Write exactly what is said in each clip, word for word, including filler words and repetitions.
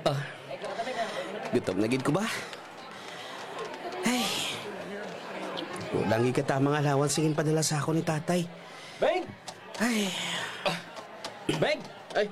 Ah, gutom na gid ko ba? Ay, walang ikatama nga alawan singin padala sa ako ni tatay. Beng! Ay, Beng! ay,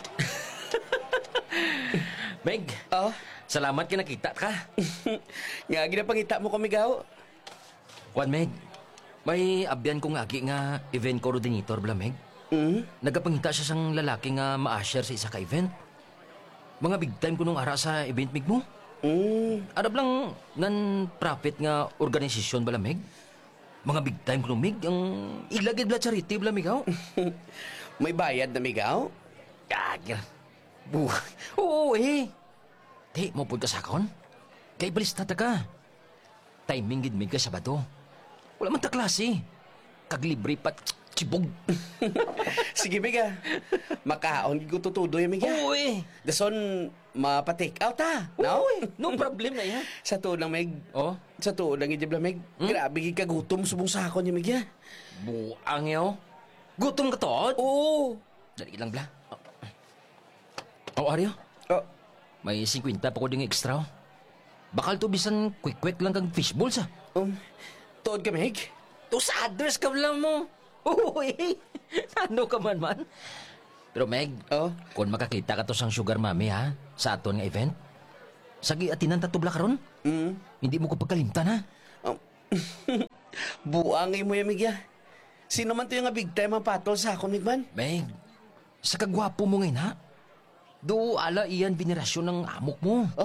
Beng! oh, Salamat ka nakita ka. nga ginapangita mo kami gaw. Juan Meg, may abyan kong agi nga event coordinator bala Meg. Hmm? Nagapangita siya sang lalaki nga ma-usher sa isa ka event. Mga big time ko nung ara sa event Meg mo. Hmm, Arab lang non-profit nga organisasyon bala Meg. Mga big time ko nung Meg, ang ilagid bala charity bala Meg aw. may bayad na migaw? Kagir. Bu. Oo eh. Di, mo punta sa akon. Kay balista ta ka. Timing gid Meg ka Sabado. Wala man ta klase. Kaglibre pat chibog. Sige, miga. Makaon ko tutudo yung miga. Oo eh. Dason, mapa-take out ha? No? No problem na yan. Sa tuod lang, Meg. Oh, Sa tuod lang, Idib Meg. Hmm? Grabe gid kagutom subong sa ako niya, Meg. buang yaw. Gutom ka to? Oo. Dali lang bla. Oh, Aryo. Oh, May fifty pa ko ding extra. oh. Bakal to bisan quick-quick lang kang fishballs ah. um, tuod ka, Meg. To sa others ka lang mo. Oo eh. Ano ka man man. Pero Meg, Oh, kung makakita ka to sang sugar mami ha, sa aton nga event, sagi atinan tatubla karon. mm. Hindi mo ko pagkalimtan ha. Um, buangay mo yung Meg. Sino man to yung nga big time ang patol sa ako, Meg man? Meg, sa kagwapo mo ngayon ha. Do ala iyan venerasyon ng amok mo. Oh,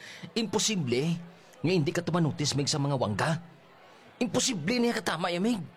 Imposible nga hindi ka tumanutis Meg sa mga wangga. Imposible niya katama ya Meg.